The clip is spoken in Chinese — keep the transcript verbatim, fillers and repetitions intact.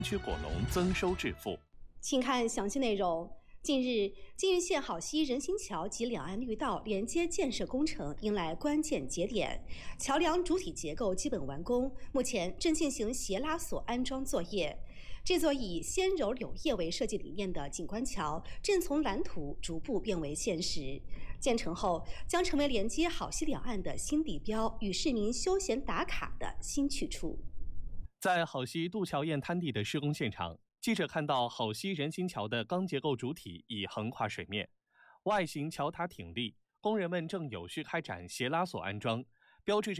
区果农增收致富。 请看详细内容。近日，金源县好溪人行桥及两岸绿道连接建设工程迎来关键节点，桥梁主体结构基本完工，目前正进行斜拉索安装作业。这座以纤柔柳叶为设计理念的景观桥，正从蓝图逐步变为现实。建成后，将成为连接好溪两岸的新地标与市民休闲打卡的新去处。 在好溪渡桥堰滩地的施工现场，记者看到好溪人行桥的钢结构主体已横跨水面，外形桥塔挺立，工人们正有序开展斜拉索安装，标志着